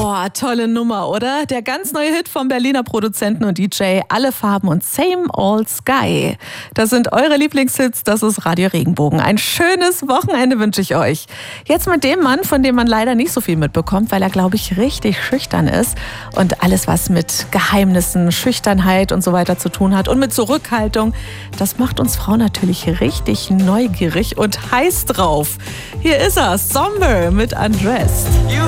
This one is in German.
Boah, tolle Nummer, oder? Der ganz neue Hit vom Berliner Produzenten und DJ Alle Farben und Same Old Sky. Das sind eure Lieblingshits, das ist Radio Regenbogen. Ein schönes Wochenende wünsche ich euch. Jetzt mit dem Mann, von dem man leider nicht so viel mitbekommt, weil er, glaube ich, richtig schüchtern ist. Und alles, was mit Geheimnissen, Schüchternheit und so weiter zu tun hat und mit Zurückhaltung, das macht uns Frauen natürlich richtig neugierig und heiß drauf. Hier ist er, Somber mit Undressed.